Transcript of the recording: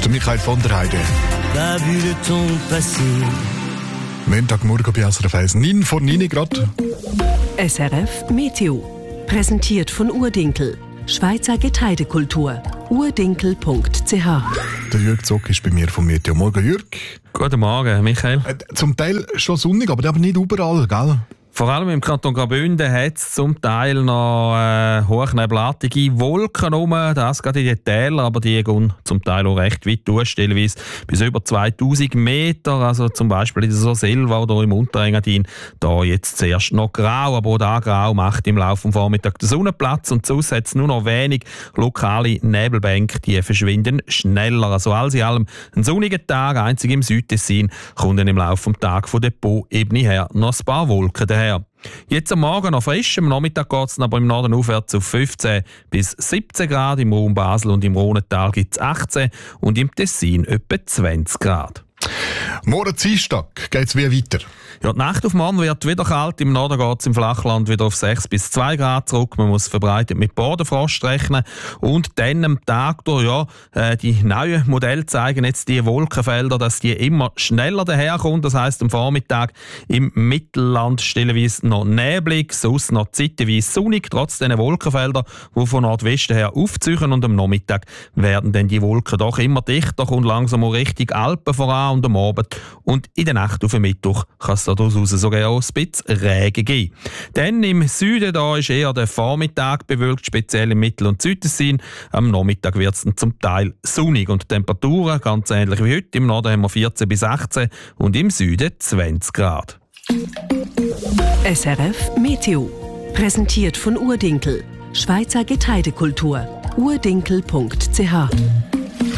der Michael von der Heide. Pas vu le temps passer. Montagmorgen bei SRF 1, 9 vor 9 Grad. SRF Meteo. Präsentiert von Urdinkel. Schweizer Getreidekultur. urdinkel.ch. Der Jürg Zock ist bei mir vom Meteo. Morgen, Jürg. Guten Morgen, Michael. Zum Teil schon sonnig, aber nicht überall, gell? Vor allem im Kanton Graubünden hat es zum Teil noch hochnebelartige Wolken rum. Das gerade in den Tälern, aber die gehen zum Teil auch recht weit durch, stellenweise bis über 2000 Meter. Also zum Beispiel in der Soselva oder im Unterengadin. Da jetzt zuerst noch grau, aber auch da grau macht im Laufe des Vormittags der Sonnenplatz. Und sonst hat es nur noch wenig lokale Nebelbänke, die verschwinden schneller. Also alles in allem ein sonniger Tag, einzig im Südtessin kommt dann im Laufe des Tages von der Po-Ebene her noch ein paar Wolken daher. Jetzt am Morgen noch frisch, am Nachmittag geht es aber im Norden aufwärts auf 15 bis 17 Grad, im Raum Basel und im Rhonental gibt es 18 und im Tessin etwa 20 Grad. Morgen Dienstag geht es wie weiter. Ja, die Nacht auf morgen wird wieder kalt. Im Norden geht es im Flachland wieder auf 6 bis 2 Grad zurück. Man muss verbreitet mit Bodenfrost rechnen. Und dann am Tag durch, die neuen Modelle zeigen jetzt die Wolkenfelder, dass die immer schneller daherkommen. Das heisst, am Vormittag im Mittelland stellenweise noch neblig, sonst noch zeitweise sonnig, trotz diesen Wolkenfelder, die von Nordwesten her aufziehen. Und am Nachmittag werden dann die Wolken doch immer dichter und langsam auch Richtung Alpen voran und am Abend. Und in der Nacht auf den Mittwoch kann es daraus sogar auch ein bisschen Regen geben. Dann im Süden da ist eher der Vormittag bewölkt, speziell im Mittel- und Südtessin. Am Nachmittag wird es dann zum Teil sonnig und die Temperaturen ganz ähnlich wie heute. Im Norden haben wir 14 bis 18 und im Süden 20 Grad. SRF Meteo. Präsentiert von Urdinkel. Schweizer Getreidekultur. urdinkel.ch.